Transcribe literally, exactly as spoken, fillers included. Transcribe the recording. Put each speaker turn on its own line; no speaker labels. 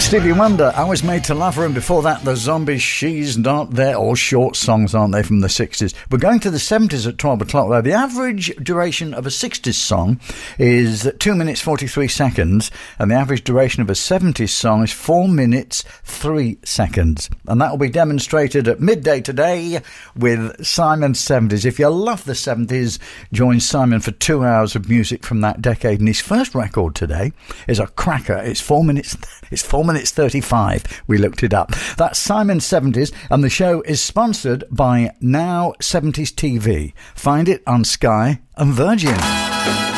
Stevie Wonder, I Was Made to Love Her, and before that, The Zombies, She's Not There. All short songs, aren't they, from the sixties? We're going to the seventies at twelve o'clock, where the average duration of a sixties song is two minutes forty-three seconds, and the average duration of a seventies song is four minutes three seconds. And that will be demonstrated at midday today with Simon seventies. If you love the seventies, join Simon for two hours of music from that decade. And his first record today is a cracker. It's four minutes. It's four minutes thirty-five. We looked it up. That's Simon seventies, and the show is sponsored by Now seventies T V. Find it on Sky and Virgin.